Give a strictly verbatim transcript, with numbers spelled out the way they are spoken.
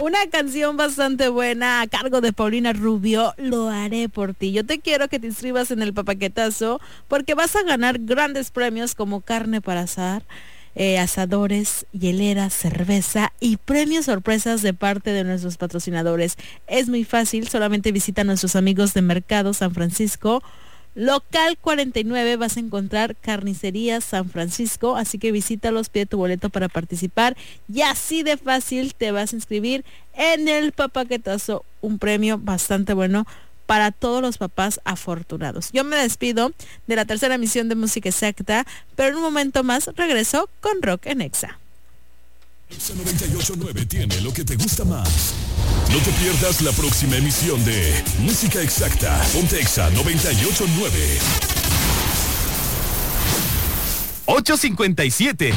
Una canción bastante buena a cargo de Paulina Rubio, Lo haré por ti. Yo te quiero que te inscribas en el papaquetazo porque vas a ganar grandes premios como carne para asar, eh, asadores, hieleras, cerveza y premios sorpresas de parte de nuestros patrocinadores. Es muy fácil, solamente visita a nuestros amigos de Mercado San Francisco. Local cuarenta y nueve vas a encontrar Carnicería San Francisco, así que visítalos, pide tu boleto para participar y así de fácil te vas a inscribir en el papaquetazo, un premio bastante bueno para todos los papás afortunados. Yo me despido de la tercera emisión de Música Exacta, pero en un momento más regreso con Rock en Exa. Exa noventa y ocho punto nueve tiene lo que te gusta más. No te pierdas la próxima emisión de Música Exacta. Ponte Exa noventa y ocho punto nueve. ocho cincuenta y siete.